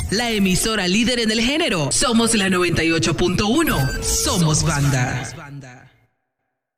la emisora líder en el género. Somos la 98.1. Somos banda.